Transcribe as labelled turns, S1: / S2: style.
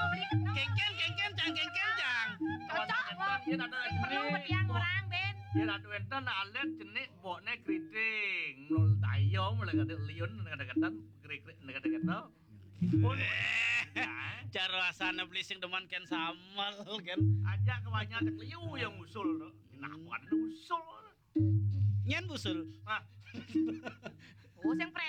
S1: beli
S2: Kengken,
S1: cocok kok.
S2: yen ada
S1: Perlu petiang orang ben.
S2: yen ada enten alet jenik bokne kriting. Mul tayo mulai kate liun kadang-kadang krik-krik kadang-kadang. Pun
S3: Carwasana beli sing deman ken samal kan.
S2: ajak kebanyakan tekliu yang usul tuh. Kenapa ada usul?
S3: Nyen busul.
S2: Ah,
S1: Oh, sing